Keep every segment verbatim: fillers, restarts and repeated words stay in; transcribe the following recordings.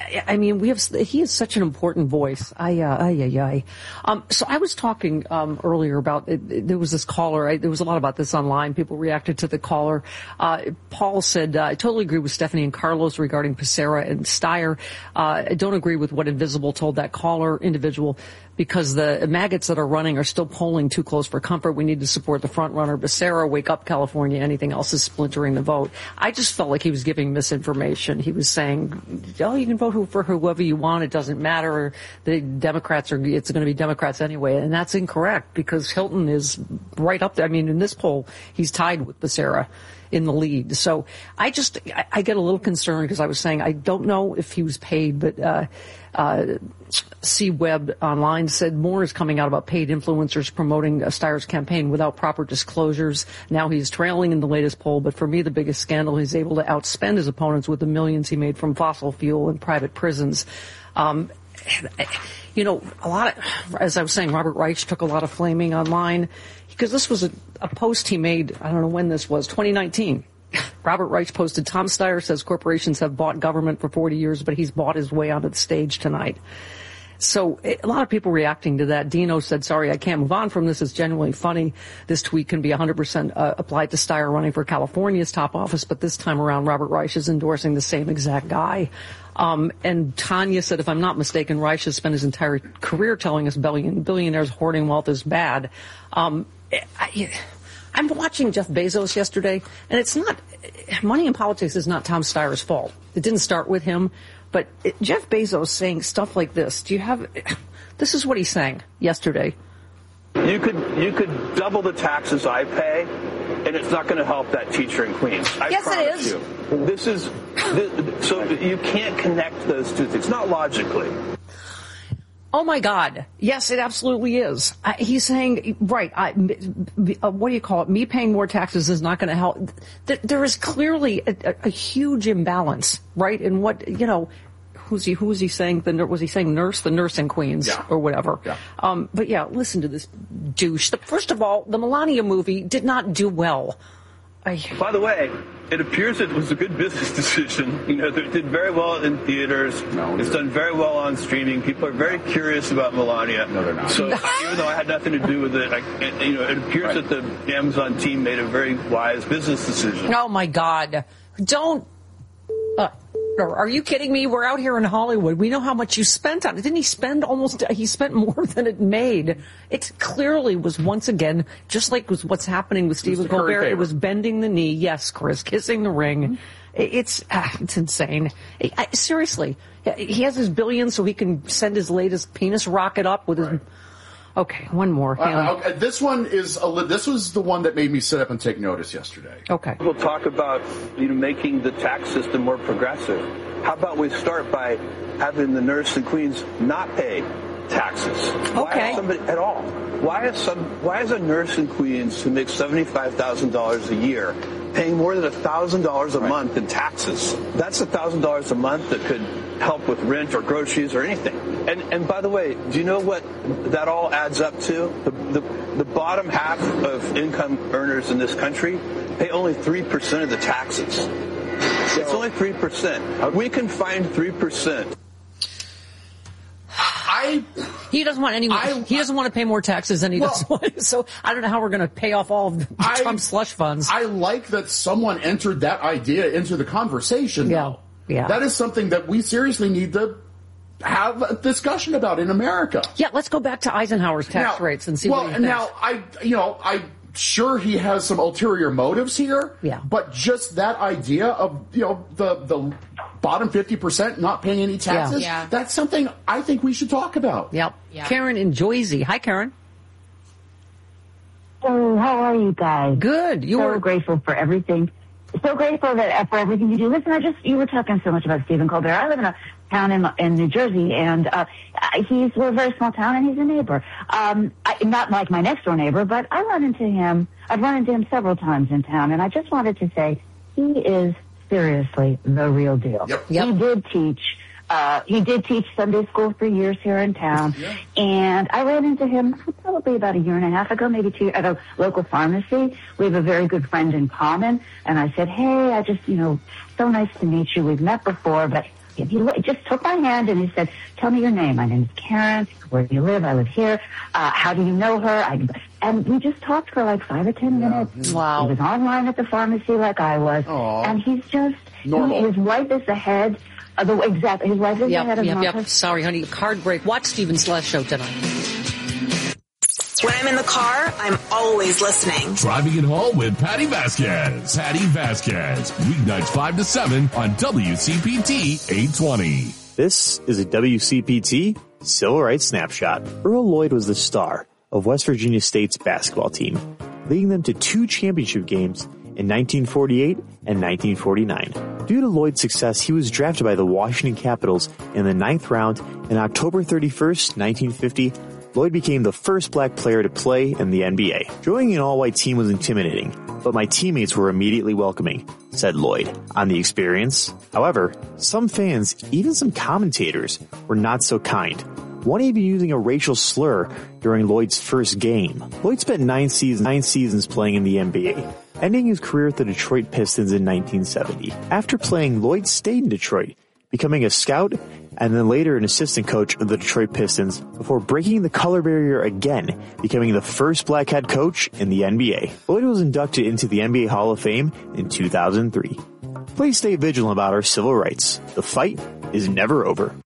I, I mean, we have, he is such an important voice. I, uh, ay, ay, ay. Um, so I was talking, um, earlier about, it, it, there was this caller, I, there was a lot about this online. People reacted to the caller. Uh, Paul said, uh, I totally agree with Stephanie and Carlos regarding Becerra and Steyer. Uh, I don't agree with what Invisible told that caller individual, because the maggots that are running are still polling too close for comfort. We need to support the front runner, Becerra. Wake up, California. Anything else is splintering the vote. I just felt like he was giving misinformation. He was saying, oh, you can vote for whoever you want. It doesn't matter. The Democrats are, it's going to be Democrats anyway. And that's incorrect, because Hilton is right up there. I mean, in this poll, he's tied with Becerra in the lead. So I just, I, I get a little concerned, because I was saying, I don't know if he was paid, but, uh, uh, C Web Online said more is coming out about paid influencers promoting uh, Steyer's campaign without proper disclosures. Now he's trailing in the latest poll, but for me, the biggest scandal, he's able to outspend his opponents with the millions he made from fossil fuel and private prisons. Um, you know, a lot of, as I was saying, Robert Reich took a lot of flaming online, because this was a, a post he made, I don't know when this was, twenty nineteen. Robert Reich posted, Tom Steyer says corporations have bought government for forty years, but he's bought his way onto the stage tonight. So a lot of people reacting to that. Dino said, sorry, I can't move on from this. It's genuinely funny. This tweet can be one hundred percent uh, applied to Steyer running for California's top office, but this time around, Robert Reich is endorsing the same exact guy. Um, and Tanya said, if I'm not mistaken, Reich has spent his entire career telling us billion, billionaires hoarding wealth is bad. Um, I, I'm watching Jeff Bezos yesterday, and it's not, money in politics is not Tom Steyer's fault. It didn't start with him, but it, Jeff Bezos saying stuff like this. Do you have, this is what he's saying yesterday. You could, you could double the taxes I pay, and it's not going to help that teacher in Queens. I yes, promise it is. You. This is, this, so you can't connect those two things, not logically. Oh, my God. Yes, it absolutely is. I, he's saying, right, I, uh, what do you call it? Me paying more taxes is not going to help. Th- there is clearly a, a, a huge imbalance, right, in what, you know, who's he, who was he saying? The, was he saying nurse? The nurse in Queens yeah. or whatever. Yeah. Um, but, yeah, listen to this douche. The, first of all, the Melania movie did not do well. I, By the way, it appears it was a good business decision. You know, it did very well in theaters. No, it's done very well on streaming. People are very curious about Melania. No, they're not. So even though I had nothing to do with it, I, it you know, it appears right. that the Amazon team made a very wise business decision. Oh, my God. Don't. Uh, Are you kidding me? We're out here in Hollywood. We know how much you spent on it. Didn't he spend almost, he spent more than it made. It clearly was, once again, just like was what's happening with Stephen Colbert. It was bending the knee. Yes, Chris, kissing the ring. Mm-hmm. It's, ah, it's insane. I, I, seriously, he has his billions so he can send his latest penis rocket up with his, right. Okay, one more. Uh, okay, this one is a li- this was the one that made me sit up and take notice yesterday. Okay. We'll talk about, you know, making the tax system more progressive. How about we start by having the nurse in Queens not pay taxes? Okay. Why is somebody at all? Why is some? Why is a nurse in Queens who makes seventy-five thousand dollars a year paying more than a thousand dollars a right. month in taxes? That's a thousand dollars a month that could help with rent or groceries or anything. And and by the way, do you know what that all adds up to? The the, the bottom half of income earners in this country pay only three percent of the taxes. So, it's only three percent. We can find three percent. I he doesn't want any. I, he doesn't want to pay more taxes than he well, does want. So I don't know how we're going to pay off all of I, Trump's slush funds. I like that someone entered that idea into the conversation. Yeah, though. yeah. That is something that we seriously need to have a discussion about in America. Yeah, let's go back to Eisenhower's tax now, rates and see well, what he thinks. Now, I, you know, I. Sure, he has some ulterior motives here. Yeah. But just that idea of, you know, the the bottom fifty percent not paying any taxes, Yeah. Yeah. that's something I think we should talk about. Yep. Yeah. Karen in Joyzy. Hi, Karen. So how are you guys? Good. You so were grateful for everything. So grateful that for everything you do. Listen, I just you were talking so much about Stephen Colbert. I live in a town in in New Jersey, and uh, he's we're a very small town, and he's a neighbor. Um, I, not like my next door neighbor, but I run into him. I've run into him several times in town, and I just wanted to say he is seriously the real deal. Yep. Yep. He did teach. Uh, he did teach Sunday school for years here in town, yeah. and I ran into him probably about a year and a half ago, maybe two, at a local pharmacy. We have a very good friend in common, and I said, hey, I just, you know, so nice to meet you. We've met before, but He just took my hand and he said, tell me your name. My name is Karen. Where do you live? I live here. Uh, how do you know her? I, and we just talked for like five or ten minutes. Wow. He was online at the pharmacy like I was. Aww. And he's just, Normal. his wife is the head of the, exactly, his wife is Yep, the head of yep, the yep. Sorry, honey. Card break. Watch Stephen's last show tonight. When I'm in the car, I'm always listening. Driving it home with Patty Vasquez. Patty Vasquez. Weeknights five to seven on W C P T eight twenty. This is a W C P T Civil Rights Snapshot. Earl Lloyd was the star of West Virginia State's basketball team, leading them to two championship games in nineteen forty-eight and nineteen forty-nine. Due to Lloyd's success, he was drafted by the Washington Capitals in the ninth round, and October thirty-first, nineteen fifty, Lloyd became the first black player to play in the N B A. Joining an all-white team was intimidating, but my teammates were immediately welcoming, said Lloyd on the experience. However, some fans, even some commentators, were not so kind. One even using a racial slur during Lloyd's first game. Lloyd spent nine seasons, nine seasons playing in the N B A, ending his career at the Detroit Pistons in nineteen seventy. After playing, Lloyd stayed in Detroit, becoming a scout and then later an assistant coach of the Detroit Pistons before breaking the color barrier again, becoming the first black head coach in the N B A. Lloyd was inducted into the N B A Hall of Fame in two thousand three. Please stay vigilant about our civil rights. The fight is never over.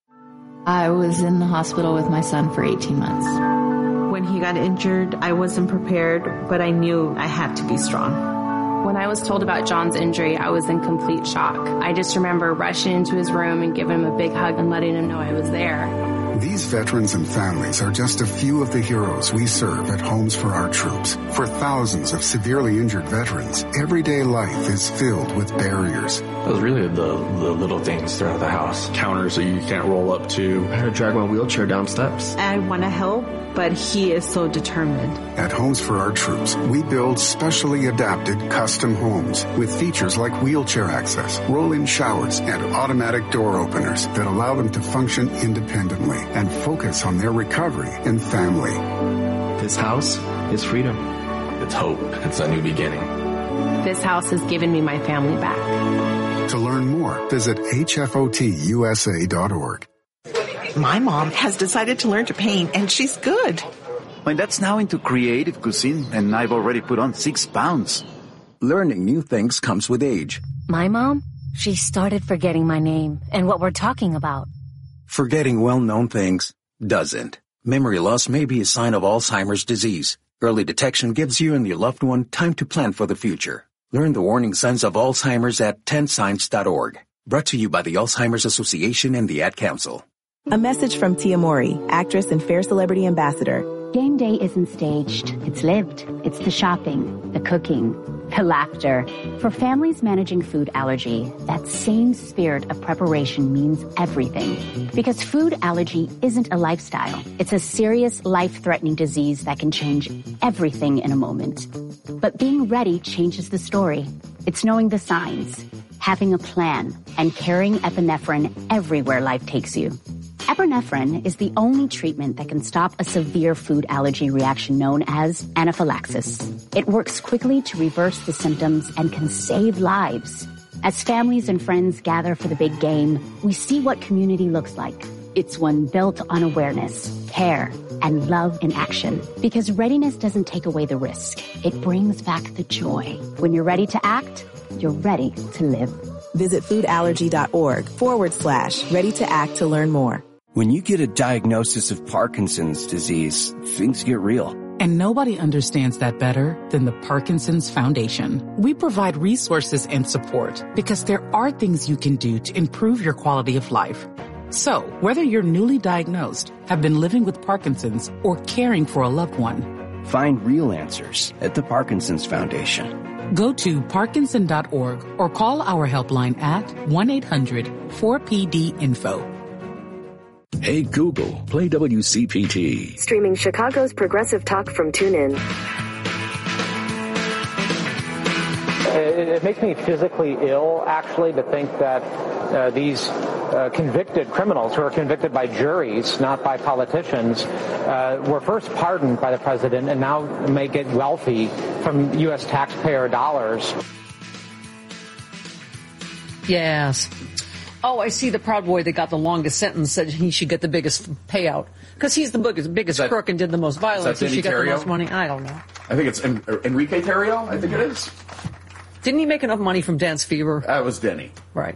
I was in the hospital with my son for eighteen months. When he got injured, I wasn't prepared, but I knew I had to be strong. When I was told about John's injury, I was in complete shock. I just remember rushing into his room and giving him a big hug and letting him know I was there. These veterans and families are just a few of the heroes we serve at Homes for Our Troops. For thousands of severely injured veterans, everyday life is filled with barriers. It was really the, the little things throughout the house. Counters that you can't roll up to. I had to drag my wheelchair down steps. I want to help, but he is so determined. At Homes for Our Troops, we build specially adapted custom homes with features like wheelchair access, roll-in showers, and automatic door openers that allow them to function independently and focus on their recovery and family. This house is freedom. It's hope. It's a new beginning. This house has given me my family back. To learn more, visit H F O T U S A dot org. My mom has decided to learn to paint, and she's good. My dad's now into creative cuisine, and I've already put on six pounds. Learning new things comes with age. My mom, she started forgetting my name and what we're talking about. Forgetting well-known things doesn't. Memory loss may be a sign of Alzheimer's disease. Early detection gives you and your loved one time to plan for the future. Learn the warning signs of Alzheimer's at ten signs dot org. Brought to you by the Alzheimer's Association and the Ad Council. A message from Tia Mori, actress and Fair Celebrity Ambassador. Game day isn't staged. It's lived. It's the shopping, the cooking, the laughter. For families managing food allergy, that same spirit of preparation means everything. Because food allergy isn't a lifestyle. It's a serious, life-threatening disease that can change everything in a moment. But being ready changes the story. It's knowing the signs, having a plan, and carrying epinephrine everywhere life takes you. Epinephrine is the only treatment that can stop a severe food allergy reaction known as anaphylaxis. It works quickly to reverse the symptoms and can save lives. As families and friends gather for the big game, we see what community looks like. It's one built on awareness, care, and love in action. Because readiness doesn't take away the risk. It brings back the joy. When you're ready to act, you're ready to live. Visit foodallergy.org forward slash ready to act to learn more. When you get a diagnosis of Parkinson's disease, things get real. And nobody understands that better than the Parkinson's Foundation. We provide resources and support because there are things you can do to improve your quality of life. So, whether you're newly diagnosed, have been living with Parkinson's, or caring for a loved one, find real answers at the Parkinson's Foundation. Go to parkinson dot org or call our helpline at one eight hundred four P D info. Hey Google, play W C P T. Streaming Chicago's progressive talk from TuneIn. It, it makes me physically ill, actually, to think that uh, these uh, convicted criminals who are convicted by juries, not by politicians, uh, were first pardoned by the president and now may get wealthy from U S taxpayer dollars. Yes. Oh, I see the Proud Boy that got the longest sentence said he should get the biggest payout. Because he's the biggest, biggest that, crook and did the most violence, so she got the most money. I don't know. I think it's en- Enrique Terrio. I think it is. Didn't he make enough money from Dance Fever? That was Denny. Right.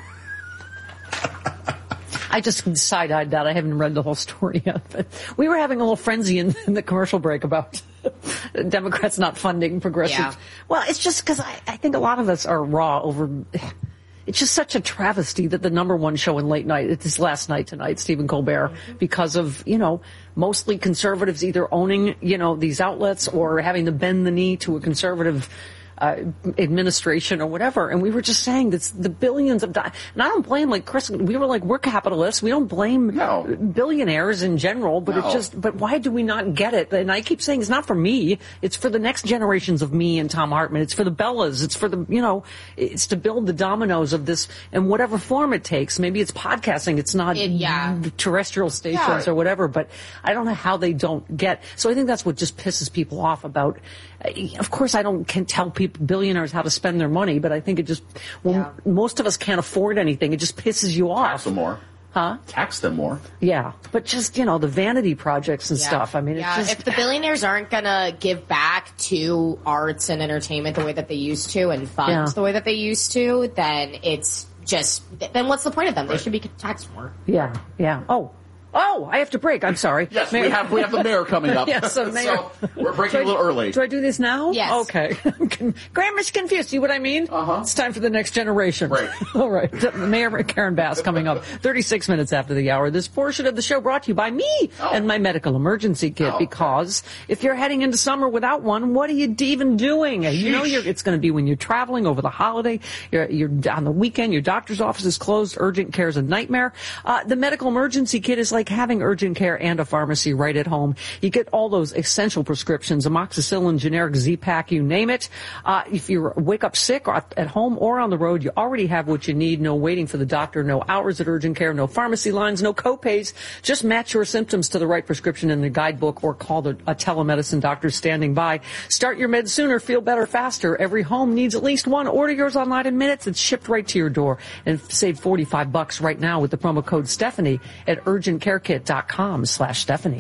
I just side-eyed that. I haven't read the whole story yet. But we were having a little frenzy in, in the commercial break about Democrats not funding progressive. Yeah. Well, it's just because I, I think a lot of us are raw over... It's just such a travesty that the number one show in late night, it's last night tonight, Stephen Colbert, because of, you know, mostly conservatives either owning, you know, these outlets or having to bend the knee to a conservative uh, administration or whatever. And we were just saying that's the billions of dollars. And I don't blame, like Chris, we were like, we're capitalists. We don't blame no. billionaires in general, but no. it just, but why do we not get it? And I keep saying it's not for me. It's for the next generations of me and Tom Hartman. It's for the Bellas. It's for the, you know, it's to build the dominoes of this in whatever form it takes. Maybe it's podcasting. It's not it, yeah. terrestrial stations yeah. or whatever, but I don't know how they don't get. So I think that's what just pisses people off about, of course I don't can tell people, billionaires how to spend their money, but I think it just, well, yeah. most of us can't afford anything. It just pisses you off. Tax them more. Huh? Tax them more. Yeah. But just, you know, the vanity projects and yeah. stuff. I mean, yeah. it's just... If the billionaires aren't going to give back to arts and entertainment the way that they used to and funds yeah. the way that they used to, then it's just, then what's the point of them? Right. They should be taxed more. Yeah. Yeah. Oh. Oh, I have to break. I'm sorry. Yes, mayor. we have we have the mayor coming up. yes, so, mayor. so we're breaking I, a little early. Do I do this now? Yes. Okay. Grandma's confused. See what I mean? Uh-huh. It's time for the next generation. Right. All right. Mayor Karen Bass coming up thirty-six minutes after the hour. This portion of the show brought to you by me oh. and my medical emergency kit, oh, because if you're heading into summer without one, what are you even doing? Sheesh. You know you're, it's going to be when you're traveling over the holiday. You're, you're on the weekend. Your doctor's office is closed. Urgent care is a nightmare. Uh, the medical emergency kit is like having urgent care and a pharmacy right at home. You get all those essential prescriptions, amoxicillin, generic Z-Pak, you name it. Uh, if you wake up sick or at home or on the road, you already have what you need. No waiting for the doctor, no hours at urgent care, no pharmacy lines, no co-pays. Just match your symptoms to the right prescription in the guidebook or call the, a telemedicine doctor standing by. Start your meds sooner, feel better faster. Every home needs at least one. Order yours online in minutes. It's shipped right to your door. And save forty-five bucks right now with the promo code Stephanie at urgent care kit dot com. slash Stephanie.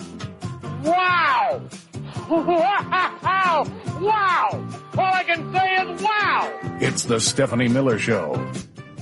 Wow! Wow! Wow! All I can say is wow! It's the Stephanie Miller Show.